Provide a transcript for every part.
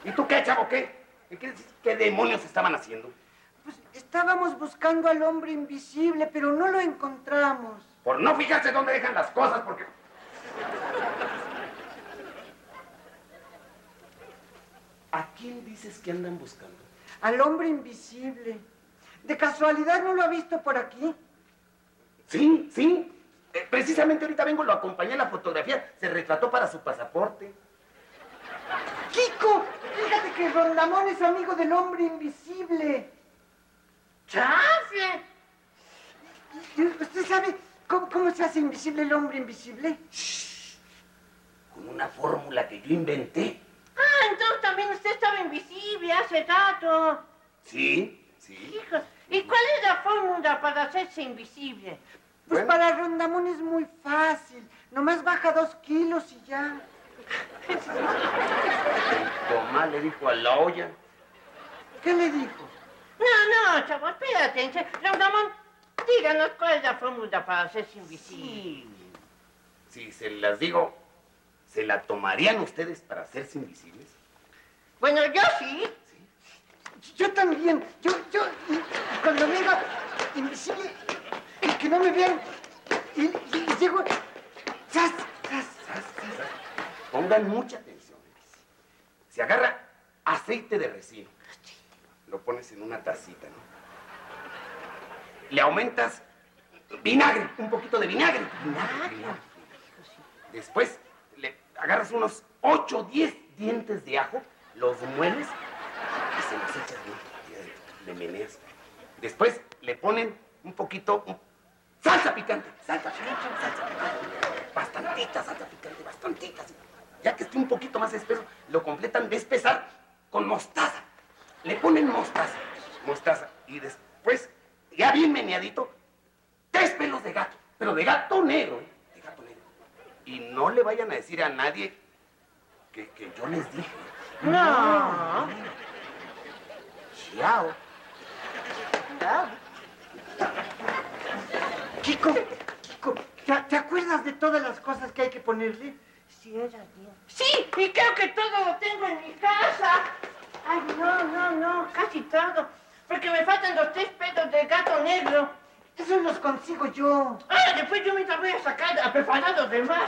¿Y tú qué, chavo, qué? ¿Qué demonios estaban haciendo? Pues estábamos buscando al hombre invisible, pero no lo encontramos. Por no fijarse dónde dejan las cosas, porque... ¿A quién dices que andan buscando? Al hombre invisible. ¿De casualidad no lo ha visto por aquí? Sí, sí. Precisamente ahorita vengo, lo acompañé en la fotografía. Se retrató para su pasaporte. ¡Kiko! Fíjate que Rondamón es amigo del hombre invisible. ¡Chafle! ¿Usted sabe cómo se hace invisible el hombre invisible? Shh. Con una fórmula que yo inventé. Ah, entonces también usted estaba invisible hace rato. Sí, sí. Hijo, ¿y cuál es la fórmula para hacerse invisible? Pues Bueno. para Rondamón es muy fácil. Nomás baja 2 kilos y ya. Tomás le dijo a la olla. ¿Qué le dijo? No, chavo, espérate. Rondamón, díganos cuál es la fórmula para hacerse invisible. Si se las digo, ¿se la tomarían ustedes para hacerse invisibles? Bueno, yo sí. Yo también. Yo, cuando me haga invisible, que no me vean, y llego... ¡Zas! Pongan mucha atención. Se agarra aceite de resino. Lo pones en una tacita, ¿no? Le aumentas vinagre, un poquito de vinagre. Vinagre. Después le agarras unos 8 o 10 dientes de ajo, los mueles y se los echas bien. Le meneas. Después le ponen un poquito... salsa picante. Bastantita salsa picante, bastantitas. Ya que esté un poquito más espeso, lo completan de espesar con mostaza. Le ponen mostaza. Y después, ya bien meneadito, 3 pelos de gato. Pero de gato negro, ¿eh? De gato negro. Y no le vayan a decir a nadie que yo les dije. No. Chao. Kiko, ¿te acuerdas de todas las cosas que hay que ponerle? Sí, sí, y creo que todo lo tengo en mi casa. Ay, no, casi todo. Porque me faltan los 3 pelos del gato negro. Esos los consigo yo. Ah, después yo mientras voy a sacar a preparar los demás.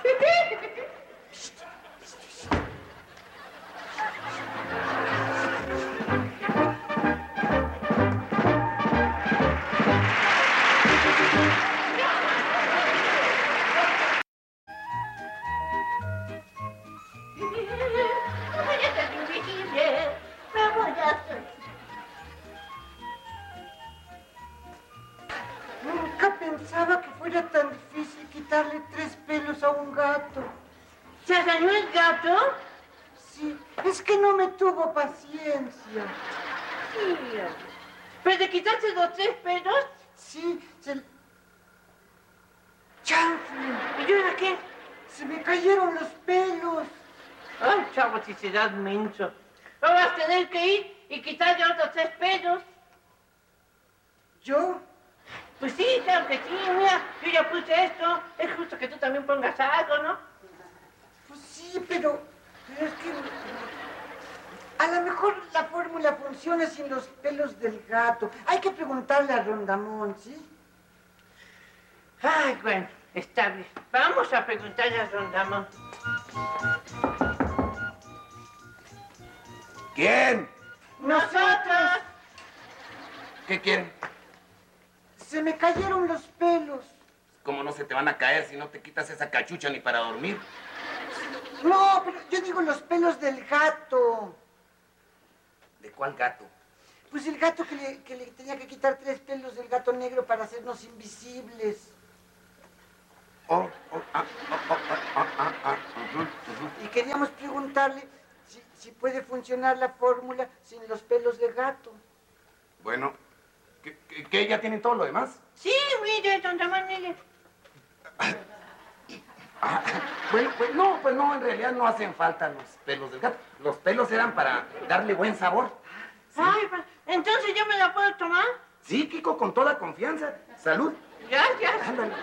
Voy a ser invisible. Me voy a hacer. Nunca pensaba que fuera tan difícil quitarle 3 pelos a un gato. ¿Se arañó el gato? Sí, es que no me tuvo paciencia. Sí. ¿Pero de quitarse los 3 pelos? Sí, ¡chanfle! ¿Y ahora qué? Se me cayeron los pelos. Ay, chavo, si serás menso. Ahora vas a tener que ir y quitarle otros 3 pelos. ¿Yo? Pues sí, claro que sí, mira, yo ya puse esto. Es justo que tú también pongas algo, ¿no? Pues sí, pero es que... A lo mejor la fórmula funciona sin los pelos del gato. Hay que preguntarle a Rondamón, ¿sí? Ay, bueno, está bien. Vamos a preguntarle a Rondamón. ¿Quién? ¡Nosotros! ¿Qué quieren? Se me cayeron los pelos. ¿Cómo no se te van a caer si no te quitas esa cachucha ni para dormir? No, pero yo digo los pelos del gato. ¿De cuál gato? Pues el gato que le tenía que quitar 3 pelos del gato negro para hacernos invisibles. Y queríamos preguntarle si puede funcionar la fórmula sin los pelos de gato. Bueno, ¿qué ya tienen todo lo demás? Sí, mire, Rondamón, mire. Pues no, en realidad no hacen falta los pelos del gato. Los pelos eran para darle buen sabor. ¿Sí? Ay, pues, entonces yo me la puedo tomar. Sí, Kiko, con toda confianza. Salud. Gracias. Ándale.